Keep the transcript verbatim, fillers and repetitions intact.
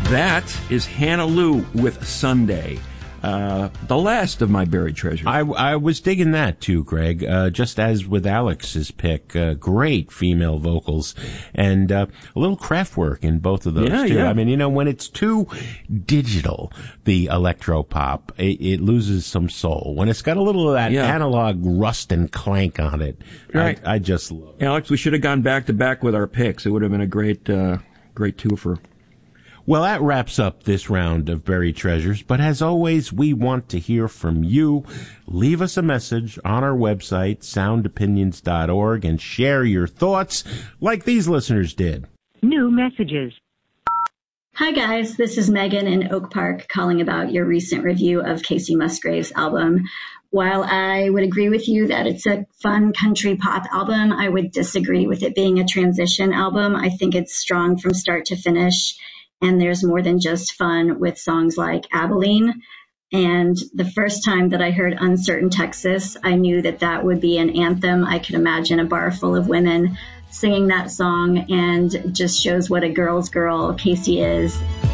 That is Hannah Lou with Sunday. Uh, the last of my buried treasures. I, I was digging that too, Greg. Uh, just as with Alex's pick, uh, great female vocals and uh, a little craft work in both of those yeah, too. Yeah. I mean, you know, when it's too digital, the electro pop, it, it loses some soul. When it's got a little of that yeah. analog rust and clank on it, right. I, I just love it. Alex, we should have gone back to back with our picks. It would have been a great, uh, great twofer. Well, that wraps up this round of Buried Treasures, but as always, we want to hear from you. Leave us a message on our website, sound opinions dot org, and share your thoughts like these listeners did. New messages. Hi, guys. This is Megan in Oak Park calling about your recent review of Casey Musgrave's album. While I would agree with you that it's a fun country pop album, I would disagree with it being a transition album. I think it's strong from start to finish. And there's more than just fun with songs like Abilene. And the first time that I heard Uncertain Texas, I knew that that would be an anthem. I could imagine a bar full of women singing that song, and just shows what a girl's girl Casey is.